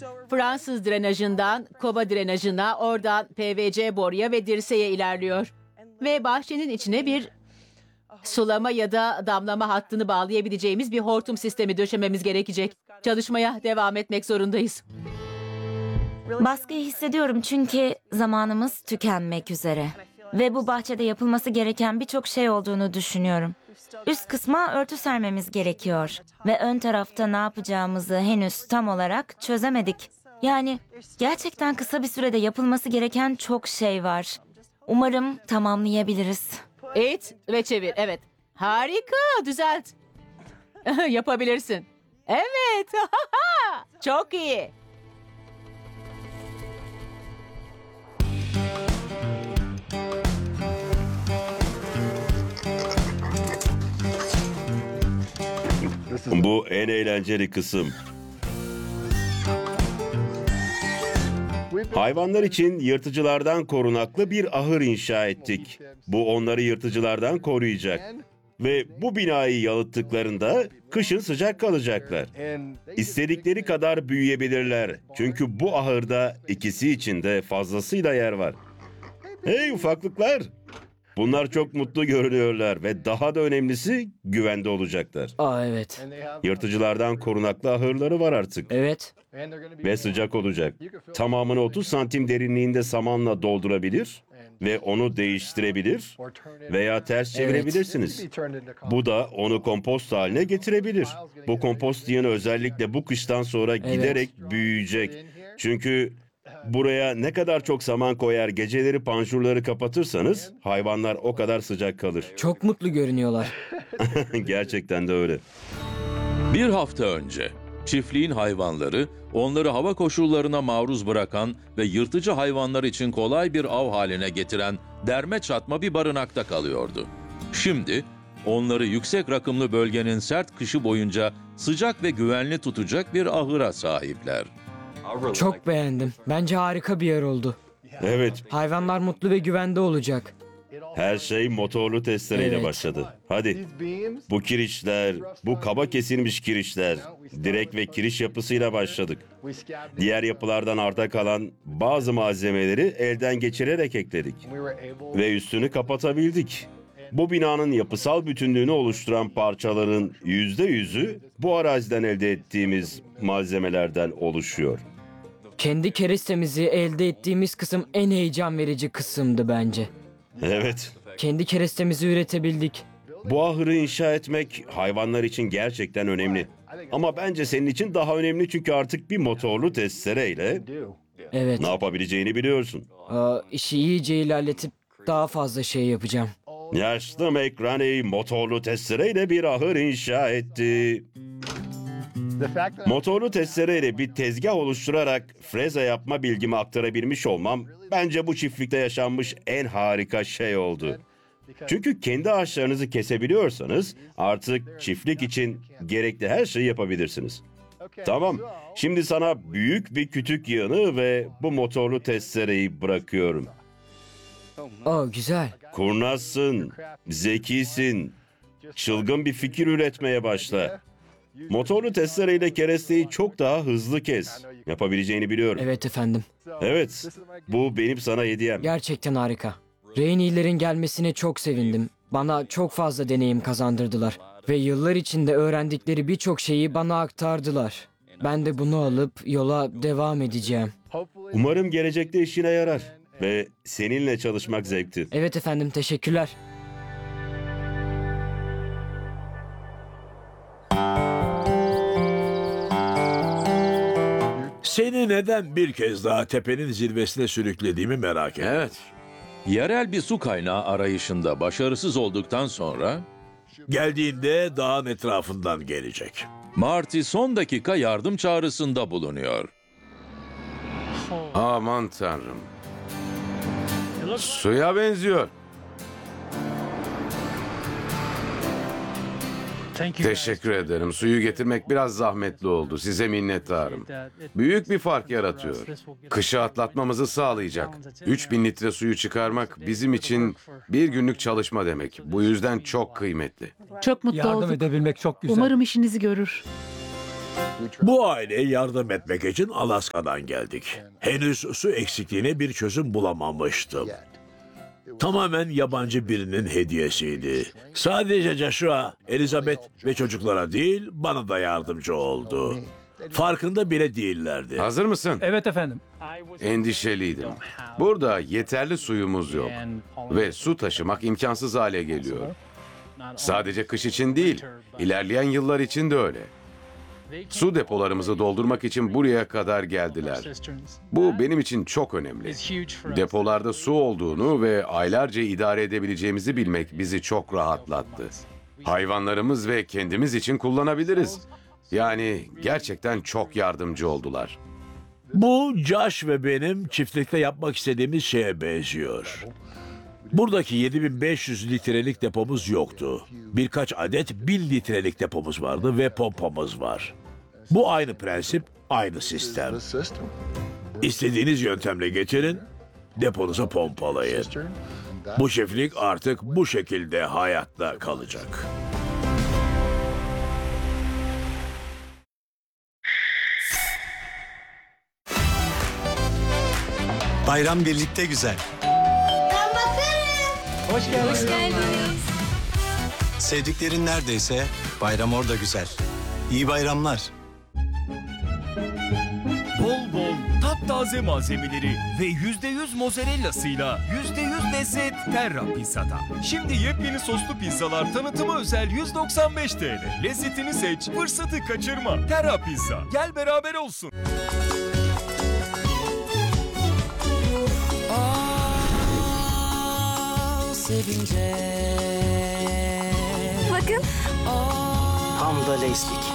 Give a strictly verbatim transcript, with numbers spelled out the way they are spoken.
Fransız drenajından Koba drenajına, oradan P V C boruya ve dirseğe ilerliyor. Ve bahçenin içine bir sulama ya da damlama hattını bağlayabileceğimiz bir hortum sistemi döşememiz gerekecek. Çalışmaya devam etmek zorundayız. Baskıyı hissediyorum çünkü zamanımız tükenmek üzere. Ve bu bahçede yapılması gereken birçok şey olduğunu düşünüyorum. Üst kısma örtü sermemiz gerekiyor. Ve ön tarafta ne yapacağımızı henüz tam olarak çözemedik. Yani gerçekten kısa bir sürede yapılması gereken çok şey var. Umarım tamamlayabiliriz. İt ve çevir. Evet. Harika. Düzelt. Yapabilirsin. Evet. Çok iyi. Bu en eğlenceli kısım. Hayvanlar için yırtıcılardan korunaklı bir ahır inşa ettik. Bu onları yırtıcılardan koruyacak. Ve bu binayı yalıttıklarında kışın sıcak kalacaklar. İstedikleri kadar büyüyebilirler. Çünkü bu ahırda ikisi için de fazlasıyla yer var. Hey ufaklıklar! Bunlar çok mutlu görünüyorlar ve daha da önemlisi güvende olacaklar. Aa evet. Yırtıcılardan korunaklı ahırları var artık. Evet. Ve sıcak olacak. Tamamını otuz santim derinliğinde samanla doldurabilir ve onu değiştirebilir veya ters çevirebilirsiniz. Bu da onu kompost haline getirebilir. Bu kompost yığını özellikle bu kıştan sonra giderek büyüyecek. Çünkü buraya ne kadar çok saman koyar, geceleri panjurları kapatırsanız hayvanlar o kadar sıcak kalır. Çok mutlu görünüyorlar. Gerçekten de öyle. Bir hafta önce çiftliğin hayvanları onları hava koşullarına maruz bırakan ve yırtıcı hayvanlar için kolay bir av haline getiren derme çatma bir barınakta kalıyordu. Şimdi onları yüksek rakımlı bölgenin sert kışı boyunca sıcak ve güvenli tutacak bir ahıra sahipler. Çok beğendim. Bence harika bir yer oldu. Evet, Hayvanlar mutlu ve güvende olacak. her şey motorlu testereyle Evet. başladı. Hadi. Bu kirişler, bu kaba kesilmiş kirişler, direk ve kiriş yapısıyla başladık. Diğer yapılardan arta kalan bazı malzemeleri elden geçirerek ekledik ve üstünü kapatabildik. Bu binanın yapısal bütünlüğünü oluşturan parçaların yüzde yüzü bu araziden elde ettiğimiz malzemelerden oluşuyor. Kendi kerestemizi elde ettiğimiz kısım en heyecan verici kısımdı bence. Evet, Kendi kerestemizi üretebildik. bu ahırı inşa etmek hayvanlar için gerçekten önemli. Ama bence senin için daha önemli çünkü artık bir motorlu testereyle Evet. ne yapabileceğini biliyorsun. Aa, işi iyice ilerletip daha fazla şey yapacağım. Yaşlı McRaney motorlu testereyle bir ahır inşa etti. Motorlu testereyle bir tezgah oluşturarak freza yapma bilgimi aktarabilmiş olmam bence bu çiftlikte yaşanmış en harika şey oldu. Çünkü kendi ağaçlarınızı kesebiliyorsanız artık çiftlik için gerekli her şeyi yapabilirsiniz. Tamam, şimdi sana büyük bir kütük yığını ve bu motorlu testereyi bırakıyorum. Aa güzel. Kurnazsın, zekisin, çılgın bir fikir üretmeye başla. Motorlu testereyle keresteyi çok daha hızlı kes. Yapabileceğini biliyorum. Evet efendim. Evet, bu benim sana hediyem. Gerçekten harika. Rainey'lerin gelmesine çok sevindim. Bana çok fazla deneyim kazandırdılar. Ve yıllar içinde öğrendikleri birçok şeyi bana aktardılar. Ben de bunu alıp yola devam edeceğim. Umarım gelecekte işine yarar. Ve seninle çalışmak zevkti. Evet efendim, teşekkürler. Seni neden bir kez daha tepenin zirvesine sürüklediğimi merak ettim. Evet. Yerel bir su kaynağı arayışında başarısız olduktan sonra Geldiğinde dağın etrafından gelecek. Marty son dakika yardım çağrısında bulunuyor. Aman tanrım. Suya benziyor. Teşekkür ederim. Suyu getirmek biraz zahmetli oldu. Size minnettarım. Büyük bir fark yaratıyor. Kışı atlatmamızı sağlayacak. üç bin litre suyu çıkarmak bizim için bir günlük çalışma demek. Bu yüzden çok kıymetli. Çok mutlu Yardım olduk. edebilmek çok güzel. Umarım işinizi görür. Bu aileye yardım etmek için Alaska'dan geldik. Henüz su eksikliğine bir çözüm bulamamıştım. Tamamen yabancı birinin hediyesiydi. Sadece Joshua, Elizabeth ve çocuklara değil, bana da yardımcı oldu. Farkında bile değillerdi. Hazır mısın? Evet efendim. Endişeliydim. Burada yeterli suyumuz yok ve su taşımak imkansız hale geliyor. Sadece kış için değil, ilerleyen yıllar için de öyle. Su depolarımızı doldurmak için buraya kadar geldiler. Bu benim için çok önemli. Depolarda su olduğunu ve aylarca idare edebileceğimizi bilmek bizi çok rahatlattı. Hayvanlarımız ve kendimiz için kullanabiliriz. Yani gerçekten çok yardımcı oldular. Bu Josh ve benim çiftlikte yapmak istediğimiz şeye benziyor. Buradaki yedi bin beş yüz litrelik depomuz yoktu. Birkaç adet bin litrelik depomuz vardı ve pompamız var. Bu aynı prensip, aynı sistem. İstediğiniz yöntemle getirin, deponuzu pompalayın. Bu çiftlik artık bu şekilde hayatta kalacak. Bayram birlikte güzel. Hoş geldiniz. Sevdiklerin neredeyse bayram orada güzel. İyi bayramlar. Bol bol taptaze malzemeleri ve yüzde yüz mozzarellasıyla yüzde yüz lezzet Terra Pizza'da. Şimdi yepyeni soslu pizzalar tanıtıma özel yüz doksan beş T L. Lezzetini seç, fırsatı kaçırma. Terra Pizza. Gel beraber olsun. Bakın. Tam da leyslik.